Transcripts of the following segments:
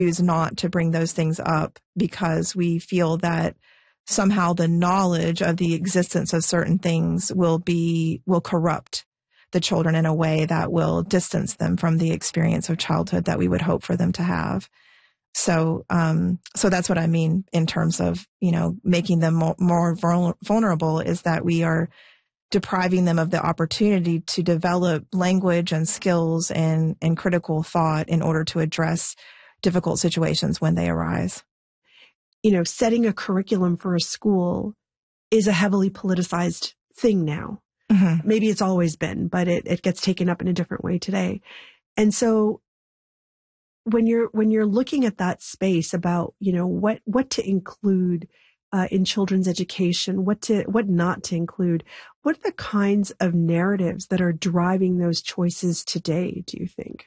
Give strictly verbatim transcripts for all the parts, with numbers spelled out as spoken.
choose not to bring those things up because we feel that somehow the knowledge of the existence of certain things will be, will corrupt the children in a way that will distance them from the experience of childhood that we would hope for them to have. So, um, so that's what I mean in terms of, you know, making them more, more vulnerable, is that we are depriving them of the opportunity to develop language and skills and, and critical thought in order to address difficult situations when they arise. You know, setting a curriculum for a school is a heavily politicized thing now. Mm-hmm. Maybe it's always been, but it, it gets taken up in a different way today. And so when you're, when you're looking at that space about, you know, what, what to include uh, in children's education, what to, what not to include, what are the kinds of narratives that are driving those choices today, do you think?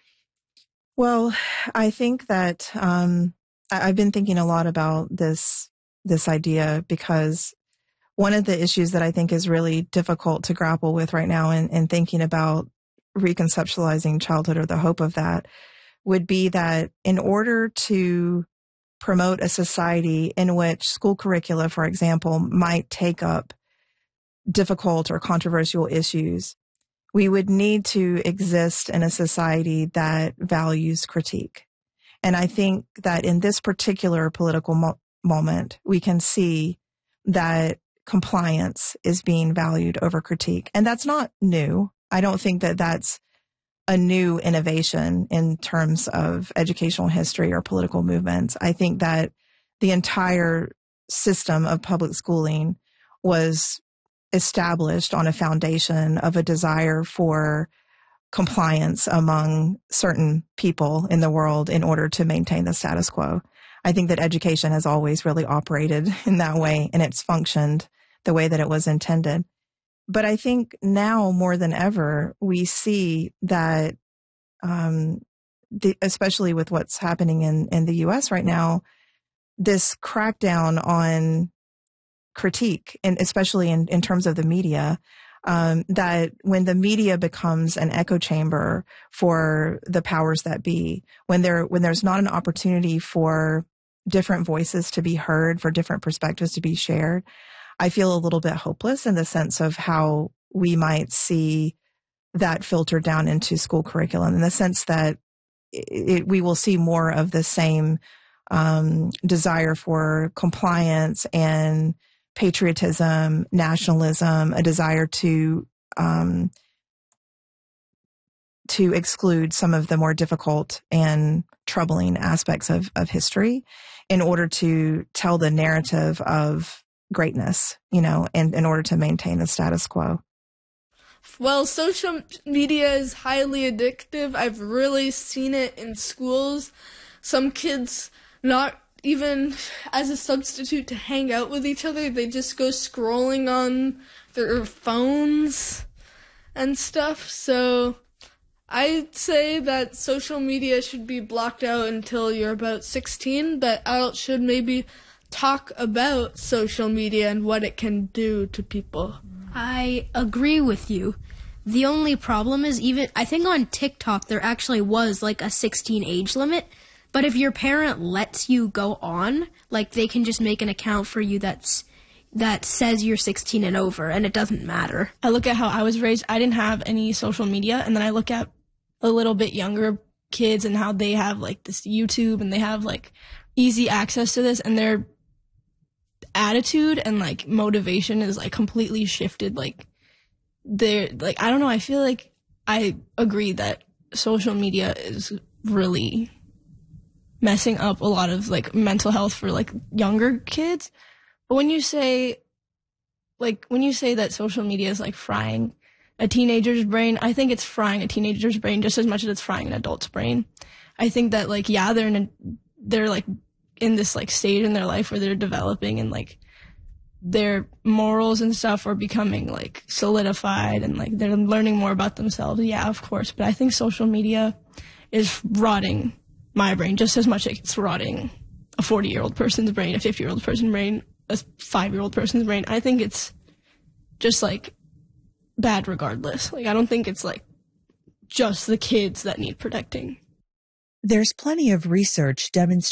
Well, I think that, um, I've been thinking a lot about this, this idea, because one of the issues that I think is really difficult to grapple with right now in, in thinking about reconceptualizing childhood, or the hope of that, would be that in order to promote a society in which school curricula, for example, might take up difficult or controversial issues, we would need to exist in a society that values critique. And I think that in this particular political mo- moment, we can see that compliance is being valued over critique. And that's not new. I don't think that that's a new innovation in terms of educational history or political movements. I think that the entire system of public schooling was established on a foundation of a desire for compliance among certain people in the world in order to maintain the status quo. I think that education has always really operated in that way, and it's functioned the way that it was intended. But I think now more than ever, we see that, um, the, especially with what's happening in, in the U S right now, this crackdown on critique, and especially in, in terms of the media, um, that when the media becomes an echo chamber for the powers that be, when there when there's not an opportunity for different voices to be heard, for different perspectives to be shared, I feel a little bit hopeless in the sense of how we might see that filter down into school curriculum, in the sense that it, we will see more of the same um, desire for compliance and patriotism, nationalism, a desire to um, to exclude some of the more difficult and troubling aspects of, of history in order to tell the narrative of greatness, you know, and in order to maintain the status quo. Well, social media is highly addictive. I've really seen it in schools. Some kids, not even as a substitute to hang out with each other, they just go scrolling on their phones and stuff. So I'd say that social media should be blocked out until you're about sixteen, but adults should maybe talk about social media and what it can do to people. I agree with you. The only problem is, even I think on TikTok there actually was like a sixteen age limit. But if your parent lets you go on, like they can just make an account for you that's that says you're sixteen and over, and it doesn't matter. I look at how I was raised. I didn't have any social media, and then I look at a little bit younger kids and how they have like this YouTube, and they have like easy access to this, and their attitude and like motivation is like completely shifted. Like they're like, I don't know, I feel like I agree that social media is really messing up a lot of like mental health for like younger kids. But when you say like when you say that social media is like frying a teenager's brain, I think it's frying a teenager's brain just as much as it's frying an adult's brain. I think that like yeah, they're in a, they're like in this like stage in their life where they're developing, and like their morals and stuff are becoming like solidified, and like they're learning more about themselves. Yeah, of course. But I think social media is rotting my brain just as much as it's rotting a forty-year-old person's brain, a fifty-year-old person's brain, a five-year-old person's brain. I think it's just like bad regardless. Like I don't think it's like just the kids that need protecting. There's plenty of research demonstrating